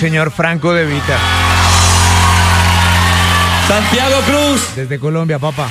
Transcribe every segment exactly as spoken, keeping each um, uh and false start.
señor Franco De Vita. Santiago Cruz. Desde Colombia, papá.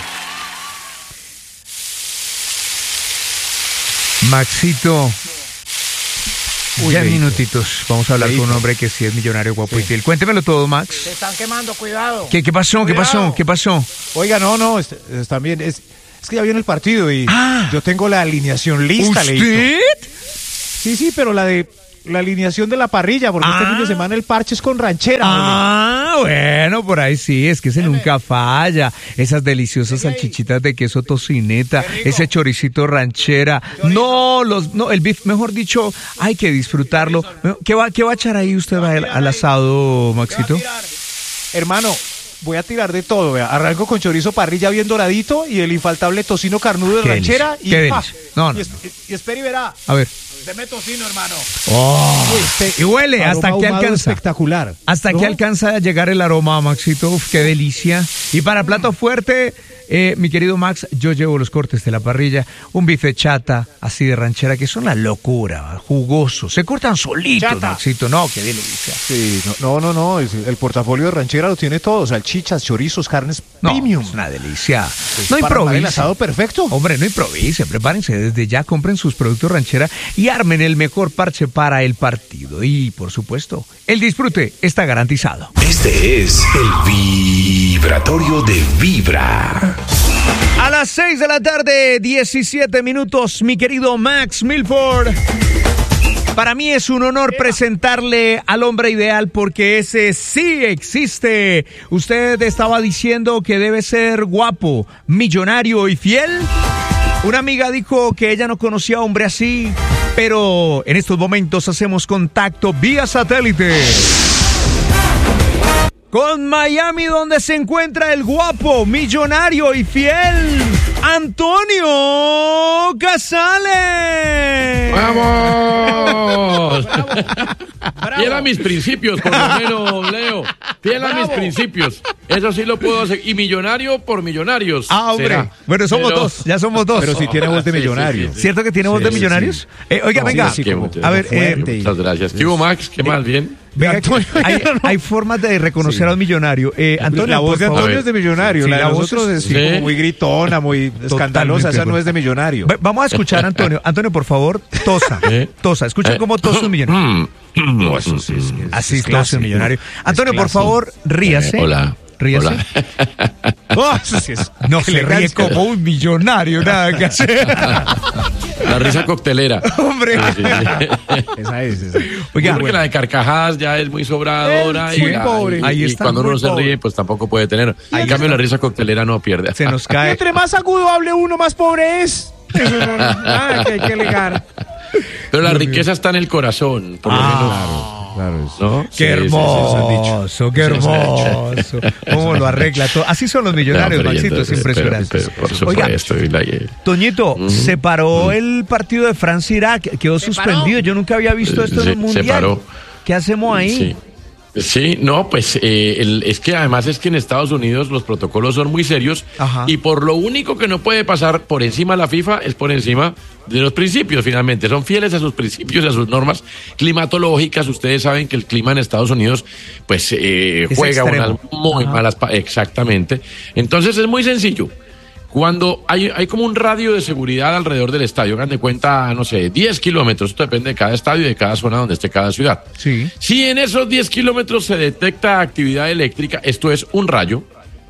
Maxito. Uy, ya minutitos. Vamos a hablar con un hombre que sí es millonario, guapo sí. y fiel. Cuéntemelo todo, Max. Se están quemando, cuidado. ¿Qué, qué pasó? ¿Qué Cuidado. pasó? ¿Qué pasó? Oiga, no, no, es, es, también es, es que ya viene el partido y ah, yo tengo la alineación lista, ¿Usted? Leito. Sí, sí, pero la de la alineación de la parrilla, porque ah. este fin de semana el parche es con ranchera. Ah, ¿vale? Bueno, por ahí sí, es que ese nunca falla. Esas deliciosas salchichitas de queso tocineta, ese choricito ranchera. No, los, no, el beef, mejor dicho, hay que disfrutarlo. ¿Qué va, qué va a echar ahí usted al, al asado, Maxito? Hermano, voy a tirar de todo, vea. Arranco con chorizo parrilla bien doradito y el infaltable tocino carnudo de qué ranchera. Delicia, y, qué no, no. y, y espera y verá. A ver. Deme tocino, hermano. Oh, Uy, este, y huele, ¿hasta qué alcanza? Espectacular. ¿Hasta ¿no? qué alcanza a llegar el aroma, Maxito? Uf, qué delicia. Y para plato fuerte, eh, mi querido Max, yo llevo los cortes de la parrilla, un bife chata, así de ranchera, que son la locura, jugoso. Se cortan solitos, chata. Maxito. No, qué delicia. Sí, no, no, no, no. El portafolio de ranchera lo tiene todo. Salchichas, chorizos, carnes no, premium. Es una delicia. Pues no improvisen. El asado perfecto. Hombre, no improvisen. Prepárense desde ya, compren sus productos ranchera y armen el mejor parche para el partido. Y, por supuesto, el disfrute está garantizado. Este es el vibratorio de Vibra. A las seis de la tarde, diecisiete minutos, mi querido Max Milford. Para mí es un honor presentarle al hombre ideal porque ese sí existe. Usted estaba diciendo que debe ser guapo, millonario y fiel. Una amiga dijo que ella no conocía a hombre así, pero en estos momentos hacemos contacto vía satélite con Miami, donde se encuentra el guapo, millonario y fiel Antonio Casale. ¡Vamos! Fiel a mis principios, por lo menos, Leo. Fiel a mis principios. Eso sí lo puedo hacer. Y millonario por millonarios. Ah, hombre. Será. Bueno, somos Pero... dos. Ya somos dos. Pero si tiene voz de millonario. Sí, sí, sí. ¿Cierto que tiene voz sí, de millonarios? Sí. Eh, oiga, no, venga. Sí, sí, a ver, eh, muchas gracias. ¿Qué hubo, Max? ¿Qué más? ¿Bien? Venga, Antonio, hay, hay formas de reconocer sí. a un millonario. Eh, Antonio, la voz de Antonio es de millonario. Sí, la de nosotros es sí. como muy gritona, muy escandalosa. Esa no es de millonario. Vamos a escuchar a Antonio. Antonio, por favor, tosa. ¿Eh? Tosa. Escuchen eh. cómo tosa un millonario. No, eso sí es, es, Así es tosa un millonario. Antonio, por favor, ríase. Eh, hola. Ríase. Oh, sí es, no se ríe como un millonario, nada que hacer. La risa coctelera. Hombre. Sí, sí, sí. Esa es, esa. Oiga, porque bueno. la de carcajadas ya es muy sobradora. Sí, y, pobre. Y, ahí y está, cuando uno se pobre. ríe, pues tampoco puede tener. Ahí en cambio, está. la risa coctelera no pierde. Se nos cae. Y entre más agudo hable uno, más pobre es. Eso no, nada que hay que alegar. Pero la riqueza está en el corazón, por lo ah, menos. Claro. Claro, ¿no? Qué sí, hermoso, sí, sí, qué hermoso. ¿Cómo lo arregla todo? Así son los millonarios, no, Maxito, es impresionante. Pero, pero, por supuesto. Oiga, la... Toñito, mm. se paró mm. el partido de Francia-Irak, quedó se suspendido. Paró. Yo nunca había visto esto sí, en un mundial. Se paró. ¿Qué hacemos ahí? Sí. Sí, no, pues eh, el, es que además es que en Estados Unidos los protocolos son muy serios. Ajá. Y por lo único que no puede pasar por encima de la FIFA es por encima de los principios, finalmente. Son fieles a sus principios y a sus normas climatológicas. Ustedes saben que el clima en Estados Unidos pues eh, juega unas muy Ajá. malas... Exactamente. Entonces es muy sencillo. Cuando hay, hay como un radio de seguridad alrededor del estadio, hagan de cuenta, no sé, diez kilómetros, esto depende de cada estadio y de cada zona donde esté cada ciudad. Sí. Si en esos diez kilómetros se detecta actividad eléctrica, esto es un rayo,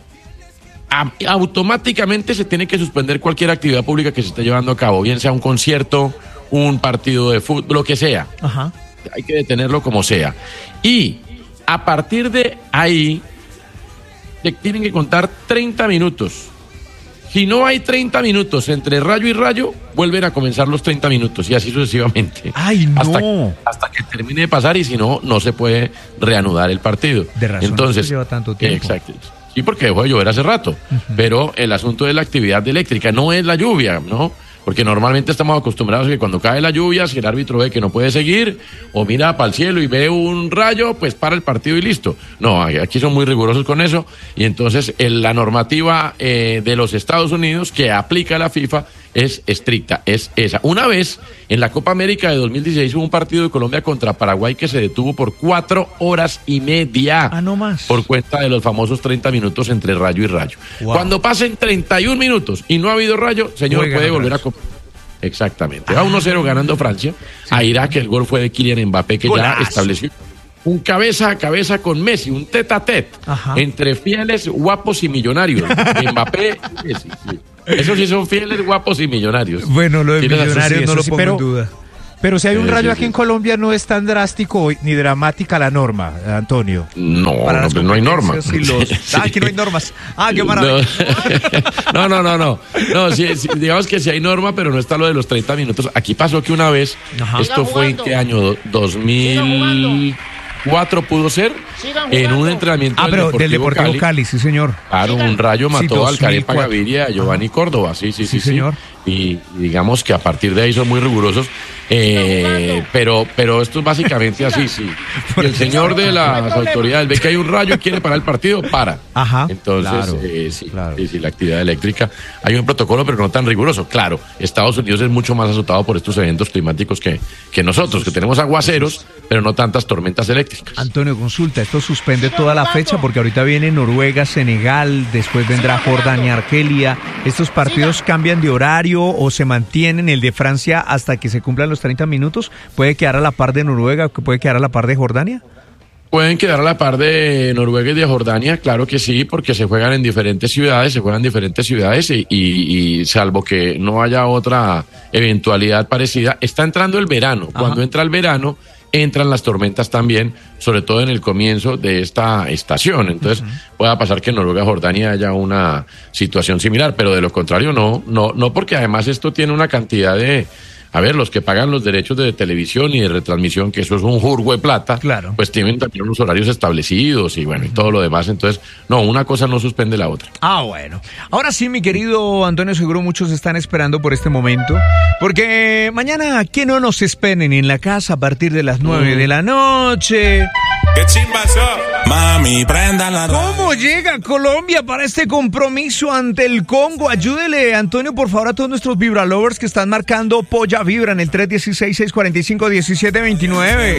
a, automáticamente se tiene que suspender cualquier actividad pública que se esté llevando a cabo, bien sea un concierto, un partido de fútbol, lo que sea. Ajá. Hay que detenerlo como sea. Y a partir de ahí, te tienen que contar treinta minutos. Si no hay treinta minutos entre rayo y rayo, vuelven a comenzar los treinta minutos y así sucesivamente. ¡Ay, no! Hasta, hasta que termine de pasar y si no, no se puede reanudar el partido. De razón, entonces, lleva tanto tiempo. Exacto. Sí, porque dejó de llover hace rato. Uh-huh. Pero el asunto de la actividad eléctrica no es la lluvia, ¿no? Porque normalmente estamos acostumbrados a que cuando cae la lluvia, si el árbitro ve que no puede seguir, o mira para el cielo y ve un rayo, pues para el partido y listo. No, aquí son muy rigurosos con eso, y entonces el, la normativa eh, de los Estados Unidos que aplica la FIFA es estricta, es esa. Una vez, en la Copa América de dos mil dieciséis, hubo un partido de Colombia contra Paraguay que se detuvo por cuatro horas y media. Ah, no más. Por cuenta de los famosos treinta minutos entre rayo y rayo. Wow. Cuando pasen treinta y un minutos y no ha habido rayo, señor, Juega puede el volver rayo. a competir. Exactamente. Va uno cero ganando Francia. Sí. A Irak, el gol fue de Kylian Mbappé, que Golazo. Ya estableció un cabeza a cabeza con Messi, un tete a tete entre fieles, guapos y millonarios. Mbappé y Messi. Sí. Esos sí son fieles, guapos y millonarios. Bueno, lo de millonarios sí, no lo sí, pongo pero, en duda. Pero si hay un Sí, rayo sí, aquí sí. en Colombia, no es tan drástico ni dramática la norma, Antonio. No, Para no, las pues no hay norma. competencias y los- Sí. Ah, aquí no hay normas. Ah, qué maravilla. No, no, no, no. No, sí, sí, digamos que sí hay norma, pero no está lo de los treinta minutos. Aquí pasó que una vez, Ajá. esto fue en qué año, Do- dos mil cuatro pudo ser, en un entrenamiento Ah, pero del Deportivo Cali. Cali, sí, señor. Claro, un rayo Sí, mató al Carepa dos mil cuatro. Gaviria, a Giovanni Córdoba, sí, sí, sí, Sí, sí. señor. Y digamos que a partir de ahí son muy rigurosos, eh, pero, pero esto es básicamente así, sí. El señor de las autoridades ve que hay un rayo y quiere parar el partido, para. Ajá. Entonces, Claro, eh, sí, claro. sí, sí, la actividad eléctrica, hay un protocolo, pero no tan riguroso. Claro, Estados Unidos es mucho más azotado por estos eventos climáticos que, que nosotros, que tenemos aguaceros, pero no tantas tormentas eléctricas. Antonio, consulta, esto suspende toda la fecha porque ahorita viene Noruega, Senegal, después vendrá Jordania, Argelia. ¿Estos partidos cambian de horario o se mantienen? El de Francia hasta que se cumplan los treinta minutos, ¿puede quedar a la par de Noruega o puede quedar a la par de Jordania? Pueden quedar a la par de Noruega y de Jordania, claro que sí, porque se juegan en diferentes ciudades, se juegan en diferentes ciudades y, y, y salvo que no haya otra eventualidad parecida, está entrando el verano. Ajá. Cuando entra el verano, entran las tormentas también, sobre todo en el comienzo de esta estación. Entonces, uh-huh. pueda pasar que en Noruega, Jordania haya una situación similar, pero de lo contrario no, no, no, porque además esto tiene una cantidad de... A ver, los que pagan los derechos de televisión y de retransmisión, que eso es un jurgo de plata, claro. pues tienen también unos horarios establecidos y bueno, y todo lo demás. Entonces, no, una cosa no suspende la otra. Ah, bueno. Ahora sí, mi querido Antonio, seguro muchos están esperando por este momento, porque mañana, que no nos esperen en la casa a partir de las nueve mm. de la noche. ¿Qué chimba eso? Mami, prenda la... ¿Cómo llega Colombia para este compromiso ante el Congo? Ayúdele, Antonio, por favor, a todos nuestros Vibra Lovers que están marcando Polla Vibra en el tres uno seis, seis cuatro cinco, uno siete dos nueve.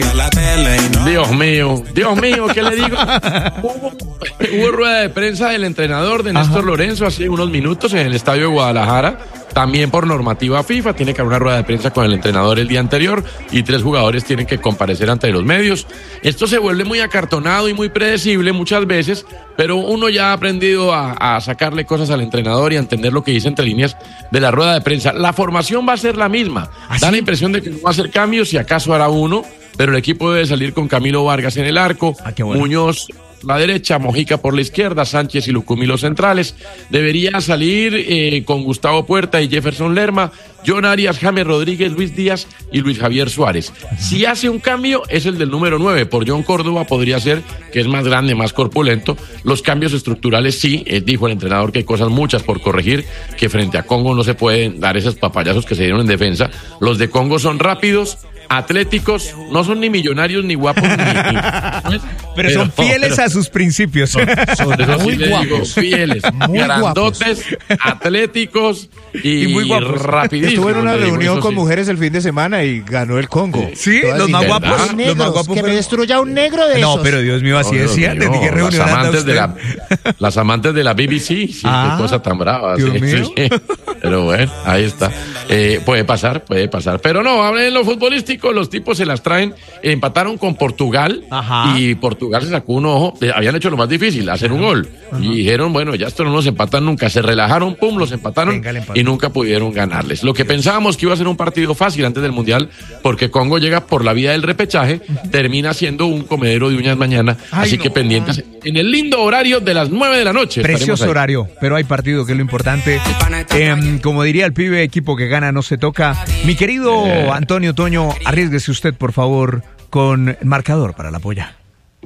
Dios mío, Dios mío, ¿qué le digo? Hubo, hubo rueda de prensa del entrenador de Néstor Ajá. Lorenzo hace unos minutos en el estadio de Guadalajara. También por normativa FIFA tiene que haber una rueda de prensa con el entrenador el día anterior y tres jugadores tienen que comparecer ante los medios. Esto se vuelve muy acartonado y muy predecible muchas veces, pero uno ya ha aprendido a, a sacarle cosas al entrenador y a entender lo que dice entre líneas de la rueda de prensa. La formación va a ser la misma. ¿Ah, da sí? la impresión de que no va a hacer cambios, si acaso hará uno, pero el equipo debe salir con Camilo Vargas en el arco, ah, qué bueno. Muñoz la derecha, Mojica por la izquierda, Sánchez y Lucumí los centrales. Debería salir eh, con Gustavo Puerta y Jefferson Lerma, John Arias, James Rodríguez, Luis Díaz y Luis Javier Suárez. Si hace un cambio es el del número nueve, por John Córdoba podría ser, que es más grande, más corpulento. Los cambios estructurales sí, eh, dijo el entrenador que hay cosas muchas por corregir, que frente a Congo no se pueden dar esos papayazos que se dieron en defensa. Los de Congo son rápidos, atléticos, no son ni millonarios ni guapos ni, ni... Pero, pero son fieles pero, a sus principios. Son, son muy sí guapos, digo, fieles, muy grandotes, guapos. Atléticos y, y muy guapos, rapidísimos. Estuve en una reunión con sí. mujeres el fin de semana y ganó el Congo. Sí, los más guapos, los negros, los más guapos que me destruya un negro de no, esos. No, pero Dios mío, así no, decía. Dios mío, las amantes de la, las amantes de la B B C, sí, ah, qué cosa tan brava. Dios sí, mío. Sí. Pero bueno, ahí está. Eh, puede pasar, puede pasar. Pero no, hablen en lo futbolístico, los tipos se las traen. Empataron con Portugal. Ajá. Y Portugal se sacó un ojo. Habían hecho lo más difícil, hacer un gol. Ajá. Y dijeron, bueno, ya esto no nos empatan nunca. Se relajaron, pum, los empataron. Venga, y nunca pudieron ganarles. Lo que pensábamos que iba a ser un partido fácil antes del Mundial, porque Congo llega por la vía del repechaje, uh-huh. termina siendo un comedero de uñas mañana. Ay, así no, que pendientes ay. en el lindo horario de las nueve de la noche. Precioso horario, pero hay partido, que es lo importante. Eh, como diría el pibe, equipo que gana no se toca. Mi querido eh. Antonio Toño, arriésguese usted, por favor, con marcador para la Polla.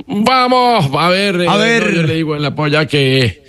Vamos, a ver, a eh, ver. No, yo le digo en la Polla que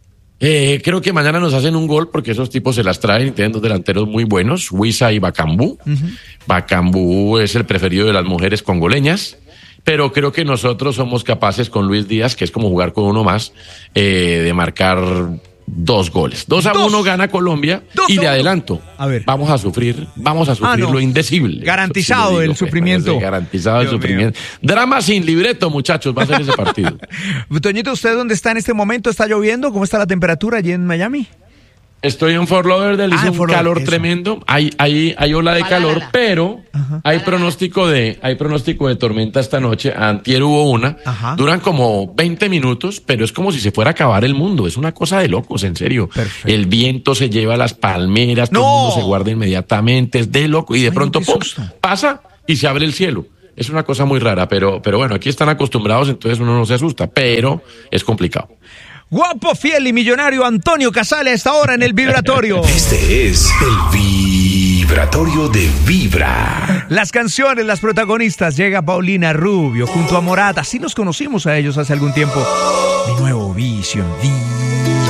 eh, creo que mañana nos hacen un gol porque esos tipos se las traen y tienen dos delanteros muy buenos, Huiza y Bacambú. Uh-huh. Bacambú es el preferido de las mujeres congoleñas. Pero creo que nosotros somos capaces con Luis Díaz, que es como jugar con uno más, eh, de marcar dos goles. Dos a Dos. uno gana Colombia Dos y a de uno. adelanto. A ver. Vamos a sufrir, vamos a sufrir Ah, no. lo indecible. Garantizado Eso sí lo el pues, sufrimiento. sí, garantizado Dios el sufrimiento. Drama sin libreto, muchachos, va a ser ese partido. Toñito, ¿usted dónde está en este momento? ¿Está lloviendo? ¿Cómo está la temperatura allí en Miami? Estoy en Fort Lauderdale, Ah, hizo en un Fort calor Lauderdale, eso. tremendo, hay, hay, hay ola de calor, pero hay pronóstico de, hay pronóstico de tormenta esta noche. Antier hubo una, Ajá. duran como veinte minutos, pero es como si se fuera a acabar el mundo, es una cosa de locos, en serio. Perfecto. El viento se lleva las palmeras, todo ¡No! el mundo se guarda inmediatamente, es de loco, y de Ay, pronto qué ¡pum! susto. Pasa y se abre el cielo. Es una cosa muy rara, pero, pero bueno, aquí están acostumbrados, entonces uno no se asusta, pero es complicado. Guapo, fiel y millonario Antonio Casale a esta hora en el vibratorio. Este es el vibratorio de Vibra. Las canciones, las protagonistas. Llega Paulina Rubio junto a Morat. Así nos conocimos a ellos hace algún tiempo. Mi nuevo vicio en Vibra.